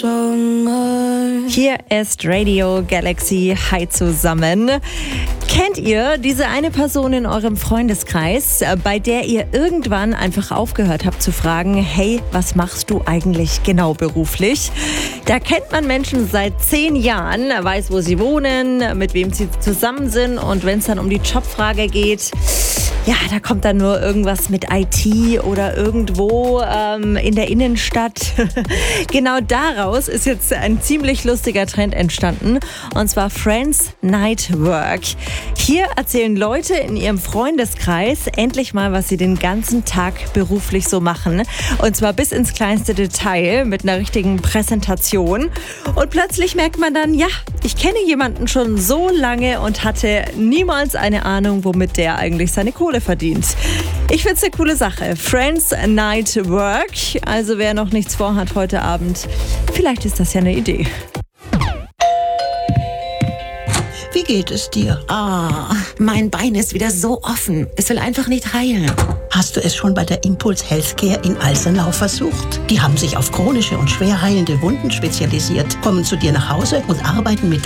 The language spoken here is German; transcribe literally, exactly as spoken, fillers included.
Hier ist Radio Galaxy. Hi zusammen. Kennt ihr diese eine Person in eurem Freundeskreis, bei der ihr irgendwann einfach aufgehört habt zu fragen, hey, was machst du eigentlich genau beruflich? Da kennt man Menschen seit zehn Jahren, weiß, wo sie wohnen, mit wem sie zusammen sind, und wenn es dann um die Jobfrage geht, ja, da kommt dann nur irgendwas mit I T oder irgendwo ähm, in der Innenstadt. Genau daraus ist jetzt ein ziemlich lustiger Trend entstanden, und zwar Friends Night Work. Hier erzählen Leute in ihrem Freundeskreis endlich mal, was sie den ganzen Tag beruflich so machen. Und zwar bis ins kleinste Detail mit einer richtigen Präsentation. Und plötzlich merkt man dann, ja, ich kenne jemanden schon so lange und hatte niemals eine Ahnung, womit der eigentlich seine Kohle verdient. Ich finde es eine coole Sache. Friends Night Work. Also wer noch nichts vorhat heute Abend, vielleicht ist das ja eine Idee. Wie geht es dir? Ah, mein Bein ist wieder so offen. Es will einfach nicht heilen. Hast du es schon bei der Impulse Healthcare in Alsenau versucht? Die haben sich auf chronische und schwer heilende Wunden spezialisiert, kommen zu dir nach Hause und arbeiten mit